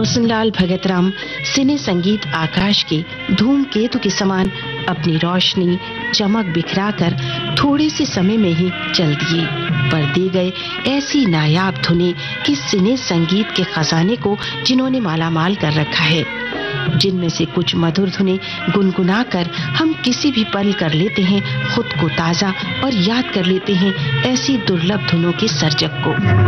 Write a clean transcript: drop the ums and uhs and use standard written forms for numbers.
रोशनलाल भगतराम सिने संगीत आकाश के धूमकेतु के समान अपनी रोशनी चमक बिखराकर थोड़े से समय में ही चल दिए, पर दे गए ऐसी नायाब धुनें कि सिने संगीत के खजाने को जिन्होंने मालामाल कर रखा है, जिनमें से कुछ मधुर धुनें गुनगुनाकर हम किसी भी पल कर लेते हैं खुद को ताजा और याद कर लेते हैं ऐसी दुर्लभ धुनों के सर्जक को।